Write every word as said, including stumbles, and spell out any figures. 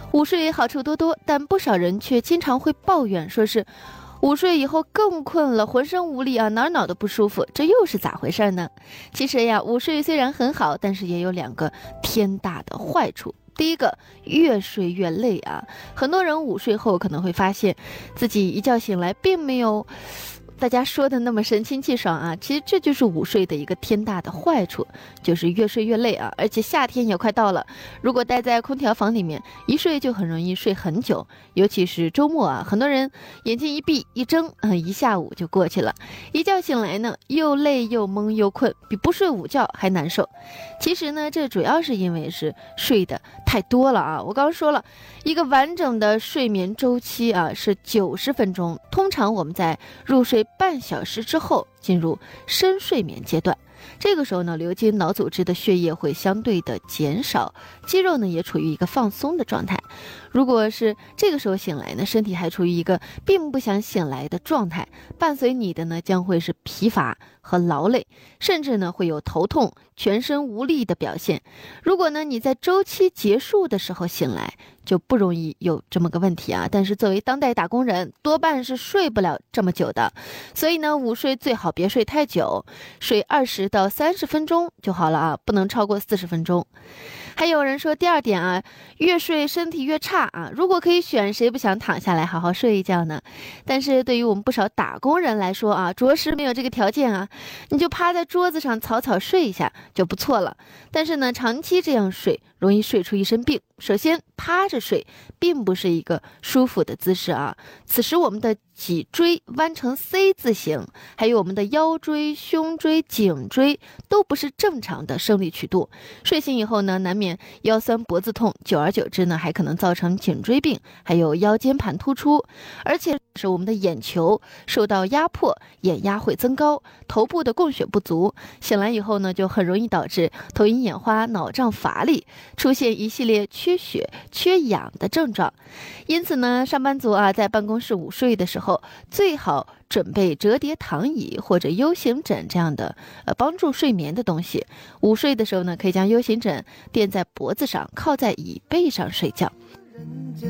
午睡好处多多，但不少人却经常会抱怨，说是午睡以后更困了，浑身无力啊，哪哪都不舒服，这又是咋回事呢？其实呀，午睡虽然很好，但是也有两个天大的坏处。第一个，越睡越累啊，很多人午睡后可能会发现自己一觉醒来并没有大家说的那么神清气爽啊，其实这就是午睡的一个天大的坏处，就是越睡越累啊。而且夏天也快到了，如果待在空调房里面，一睡就很容易睡很久，尤其是周末啊，很多人眼睛一闭一睁，嗯，一下午就过去了，一觉醒来呢，又累又懵又困，比不睡午觉还难受。其实呢，这主要是因为是睡的太多了啊。我刚刚说了，一个完整的睡眠周期啊是九十分钟，通常我们在入睡半小时之后进入深睡眠阶段，这个时候呢，流经脑组织的血液会相对的减少，肌肉呢也处于一个放松的状态。如果是这个时候醒来呢，身体还处于一个并不想醒来的状态，伴随你的呢将会是疲乏和劳累，甚至呢会有头痛、全身无力的表现。如果呢你在周期结束的时候醒来，就不容易有这么个问题啊。但是作为当代打工人，多半是睡不了这么久的，所以呢午睡最好别睡太久，睡二十到三十分钟就好了啊，不能超过四十分钟。还有人说第二点啊，越睡身体越差啊。如果可以选，谁不想躺下来好好睡一觉呢？但是对于我们不少打工人来说啊，着实没有这个条件啊。你就趴在桌子上草草睡一下就不错了。但是呢，长期这样睡容易睡出一身病。首先，趴着睡并不是一个舒服的姿势啊。此时我们的脊椎弯成 C 字形，还有我们的腰椎、胸椎、颈椎都不是正常的生理曲度。睡醒以后呢，难免腰酸脖子痛，久而久之呢，还可能造成颈椎病，还有腰间盘突出。而且是我们的眼球受到压迫，眼压会增高，头部的供血不足，醒来以后呢，就很容易导致头晕眼花、脑胀乏力，出现一系列缺血、缺氧的症状。因此呢，上班族啊，在办公室午睡的时候，最好准备折叠躺椅或者 U 型枕这样的呃帮助睡眠的东西。午睡的时候呢，可以将 U 型枕垫在脖子上，靠在椅背上睡觉。